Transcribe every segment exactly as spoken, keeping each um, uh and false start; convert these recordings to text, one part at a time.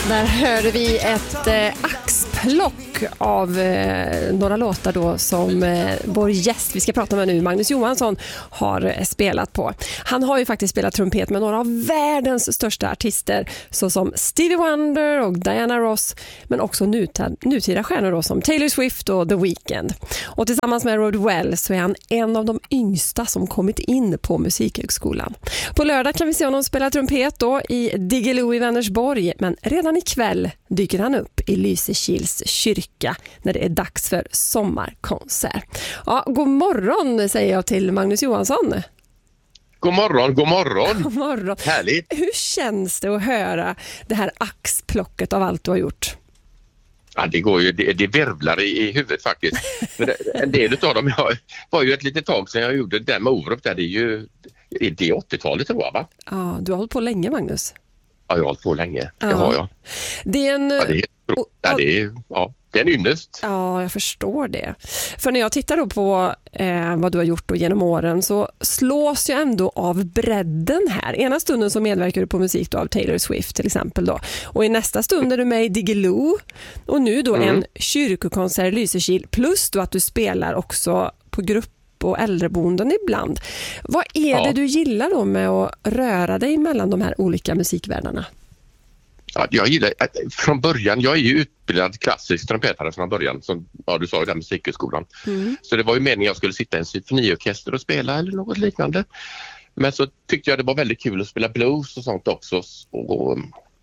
Där hörde vi ett eh, axplock av eh, några låtar då som eh, vår gäst vi ska prata med nu, Magnus Johansson, har eh, spelat på. Han har ju faktiskt spelat trumpet med några av världens största artister såsom Stevie Wonder och Diana Ross, men också nutida, nutida stjärnor då, som Taylor Swift och The Weeknd. Och tillsammans med Rod Wells så är han en av de yngsta som kommit in på Musikhögskolan. På lördag kan vi se honom spela trumpet då i Diggiloo i Vänersborg, men redan ikväll dyker han upp i Lysekils kyrka när det är dags för sommarkonsert. Ja, god morgon säger jag till Magnus Johansson. God morgon, god morgon. God morgon. Härligt. Hur känns det att höra det här axplocket av allt du har gjort? Ja, det går ju, det, det virvlar i, i huvudet faktiskt. För det, en del av dem jag, var ju ett litet tag sedan jag gjorde det med Orup där, det är ju det är åttiotalet tror jag, va? Ja, du har hållit på länge, Magnus. Ja, jag har hållit på länge, ja. det har jag. Det är en... Ja, det är, ja, det är, ja, det är en ynnest. Ja, jag förstår det. För när jag tittar då på eh, vad du har gjort då genom åren så slås jag ändå av bredden här. Ena stunden så medverkar du på musik då av Taylor Swift till exempel då. Och i nästa stund är du med i Diggiloo. Och nu då mm. en kyrkokonsert i Lysekil. Plus då att du spelar också på grupp och äldreboenden ibland. Vad är ja. det du gillar då med att röra dig mellan de här olika musikvärldarna? Ja, jag gillar, från början, jag är ju utbildad klassisk trumpetare från början, som ja, du sa ju där Musikhögskolan. Mm. Så det var ju meningen att jag skulle sitta i en symfoniorkester och spela eller något liknande. Men så tyckte jag det var väldigt kul att spela blues och sånt också. Och,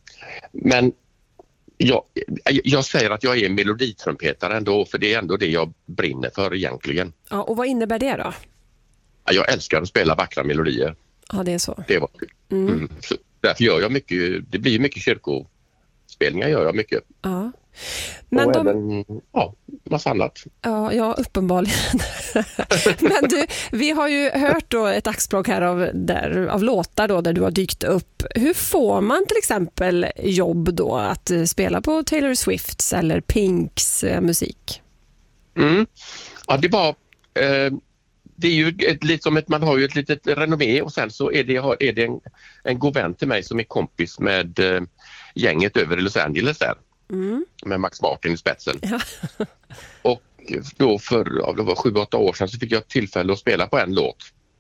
men jag, jag säger att jag är meloditrumpetare ändå, för det är ändå det jag brinner för egentligen. Ja, och vad innebär det då? Jag älskar att spela vackra melodier. Ja, det är så. Det var kul. Mm. Mm. Så därför gör jag mycket, det blir mycket kyrkospelningar gör jag mycket. Ja. Men och de... även, ja, massa annat. Ja, ja uppenbarligen. Men du, vi har ju hört då ett axplock här av, där, av låtar då, där du har dykt upp. Hur får man till exempel jobb då att spela på Taylor Swifts eller Pinks eh, musik? Mm. Ja, det var... Eh, Det är ju ett, lite som ett, man har ju ett litet renommé och sen så är det, är det en, en god vän till mig som är kompis med eh, gänget över i Los Angeles där. Mm. Med Max Martin i spetsen. Ja. Och då för ja, det var sju åtta år sedan så fick jag tillfälle att spela på en låt.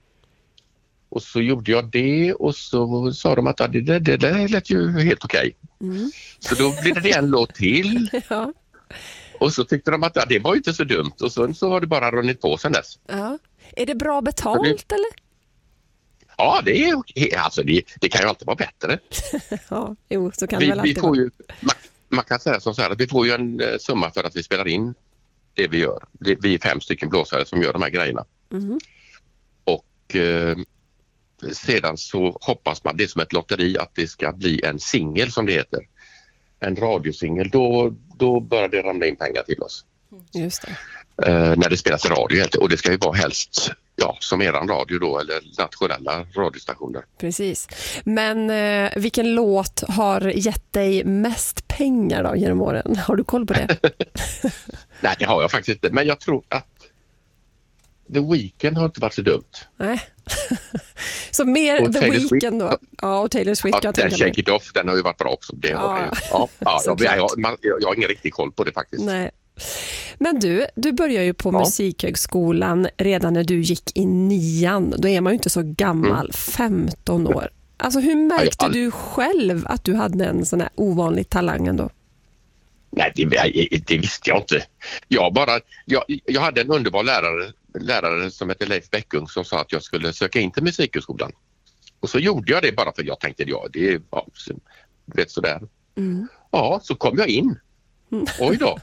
Och så gjorde jag det och så sa de att ja, det, det, det, det lät ju helt okej. Mm. Så då blev det en låt till. Ja. Och så tyckte de att ja, det var inte så dumt. Och så, så har det bara runnit på sen dess. Ja. Är det bra betalt det... eller? Ja, det, är, alltså, det, det kan ju alltid vara bättre. Ja, jo, så kan vi, det väl alltid vi får vara. Ju, man, man kan säga som så här att vi får ju en uh, summa för att vi spelar in det vi gör. Det, vi är fem stycken blåsare som gör de här grejerna. Mm. Och uh, sedan så hoppas man, det är som ett lotteri, att det ska bli en singel som det heter. En radiosingel, då, då börjar det ramla in pengar till oss. Just det. Uh, när det spelas i radio helt. Och det ska ju vara helst ja, som eran radio då eller nationella radiostationer. Precis. Men uh, vilken låt har gett dig mest pengar då genom åren? Har du koll på det? Nej, det har jag faktiskt inte. Men jag tror att The Weeknd har inte varit så dumt. Nej. Så mer och The Taylor Weeknd Swift, då? Ja, och Taylor Swift. Ja, den Shake It Off, den har ju varit bra också. Det har ja. Ja, ja, jag, jag, man, jag, jag har ingen riktig koll på det faktiskt. Nej. Men du, du börjar ju på ja. Musikhögskolan redan när du gick i nian. Då är man ju inte så gammal, mm. femton år. Alltså hur märkte ja, all... du själv att du hade en sån här ovanlig talang ändå? Nej, det, det visste jag inte. Jag, bara, jag, jag hade en underbar lärare, lärare som hette Leif Bäckung som sa att jag skulle söka in till Musikhögskolan. Och så gjorde jag det bara för jag tänkte, ja, det är ja, vet sådär. Mm. Ja, så kom jag in. Oj då.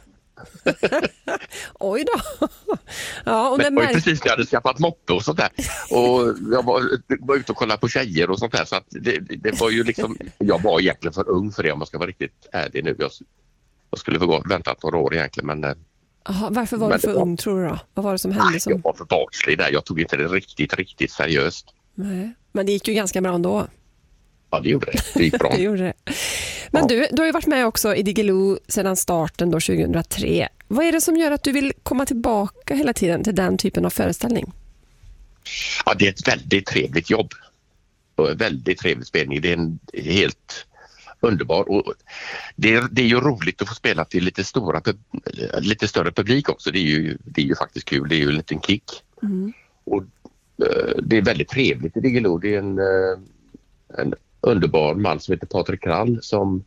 Oj då. Ja, och men det var märk- precis när jag hade skaffat moppe och sånt där. Och jag var, var ute och kollade på tjejer och sånt där. Så att det, det var ju liksom, jag var egentligen för ung för det om man ska vara riktigt ärlig nu. Jag, jag skulle få väntat några år egentligen. Men, aha, varför var du för var, ung tror du då? Vad var det som hände? Nej, som... Jag var för barnslig där. Jag tog inte det riktigt, riktigt seriöst. Nej, men det gick ju ganska bra ändå. Ja, det gjorde det. Det gick bra. det gjorde det. Men ja. du, du har ju varit med också i Diggiloo sedan starten då tjugohundratre. Vad är det som gör att du vill komma tillbaka hela tiden till den typen av föreställning? Ja, det är ett väldigt trevligt jobb. Och en väldigt trevlig spelning. Det är en helt underbar. Och det, är, det är ju roligt att få spela till lite, stora, lite större publik också. Det är ju, det är ju faktiskt kul. Det är ju en liten kick. Mm. Och uh, det är väldigt trevligt i Diggiloo. Det är en, uh, en underbar man som heter Patrik Krall som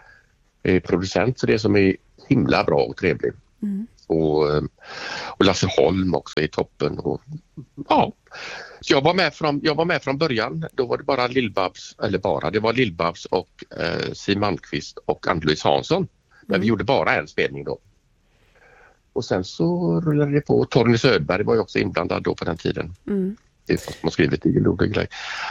är producent för det, som är himla bra och trevlig. Mm. Och, och Lasse Holm också i toppen. Och, ja. Så jag var med från, jag var med från början. Då var det bara Lill-Babs, eller bara, det var Lill-Babs och eh, Siw Malmkvist och Ann-Louise Hansson. Men mm. vi gjorde bara en spelning då. Och sen så rullade det på. Torgny Söderberg var ju också inblandad då på den tiden. Mm. Det är som har skrivit i Diggiloo.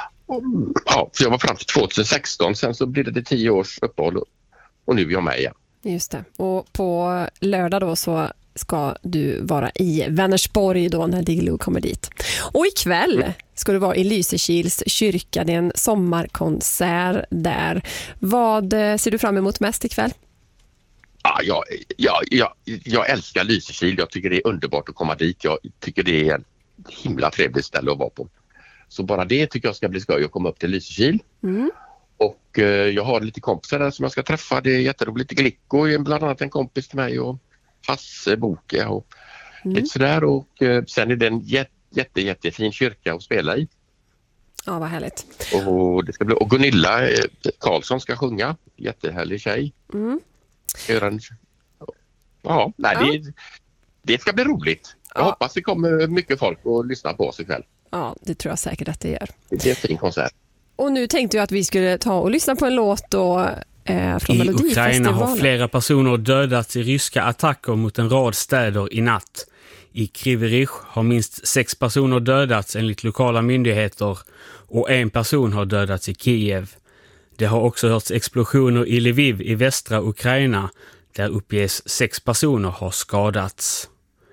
Ja, så jag var fram till tjugohundrasexton. Sen så blev det tio års uppehåll och, och nu är jag med igen. Just det. Och på lördag då så ska du vara i Vänersborg då när Diggiloo kommer dit. Och ikväll ska du vara i Lysekils kyrka. Det är en sommarkonsert där. Vad ser du fram emot mest ikväll? Ja, jag, jag, jag, jag älskar Lysekil. Jag tycker det är underbart att komma dit. Jag tycker det är ett himla trevligt ställe att vara på. Så bara det tycker jag ska bli skoj att komma upp till Lysekil. Mm. Och eh, jag har lite kompisar där som jag ska träffa. Det är jätteroligt. Glicko är bland annat en kompis till mig och Hasse Boke och mm. lite sådär. Och eh, sen är det en jätte, jätte, jättefin kyrka att spela i. Ja, vad härligt. Och, det ska bli, och Gunilla eh, Karlsson ska sjunga. Jättehärlig tjej. Mm. En, ja, nej, ja. Det, det ska bli roligt. Jag ja. hoppas det kommer mycket folk och lyssna på oss ikväll. Ja, det tror jag säkert att det gör. Det är en fin konsert. Och nu tänkte jag att vi skulle ta och lyssna på en låt då, eh, från Melodifestivalen. I Ukraina har flera personer dödats i ryska attacker mot en rad städer i natt. I Kryvyi Rih har minst sex personer dödats enligt lokala myndigheter och en person har dödats i Kiev. Det har också hörts explosioner i Lviv i västra Ukraina där uppges sex personer har skadats.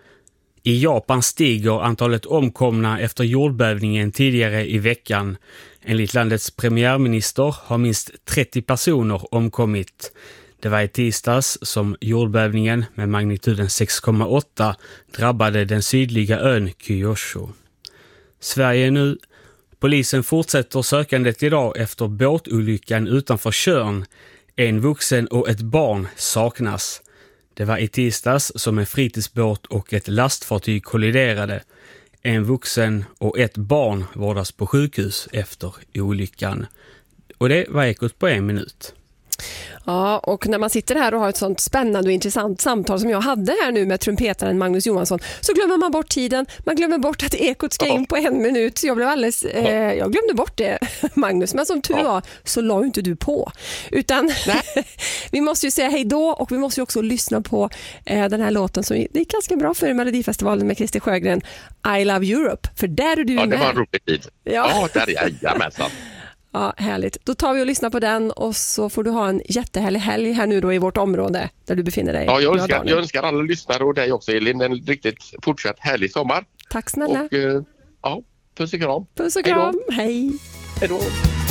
I Japan stiger antalet omkomna efter jordbävningen tidigare i veckan. Enligt landets premiärminister har minst trettio personer omkommit. Det var i tisdags som jordbävningen med magnituden sex komma åtta drabbade den sydliga ön Kyushu. Sverige nu. Polisen fortsätter sökandet idag efter båtolyckan utanför Tjörn. En vuxen och ett barn saknas. Det var i tisdags som en fritidsbåt och ett lastfartyg kolliderade. En vuxen och ett barn vårdas på sjukhus efter olyckan. Och det var Ekot på en minut. Ja, och när man sitter här och har ett sånt spännande och intressant samtal som jag hade här nu med trumpetaren Magnus Johansson, så glömmer man bort tiden. Man glömmer bort att Ekot ska in på en minut. Så jag blev alldeles, eh, jag glömde bort det, Magnus. Men som tur var så la ju inte du på. Utan vi måste ju säga hej då, och vi måste ju också lyssna på eh, den här låten som det är ganska bra för Melodifestivalen med Christer Sjögren, I Love Europe. För där är du ja, med. Ja, det var en rolig tid. Ja, ja där är jag. Jajamensan. Ja, härligt. Då tar vi och lyssnar på den och så får du ha en jättehärlig helg här nu då i vårt område där du befinner dig. Ja, jag önskar, jag önskar alla lyssnare och dig också, Elin, en riktigt fortsatt härlig sommar. Tack snälla. Och, ja, puss och kram. Puss och kram. Hej. Hej då.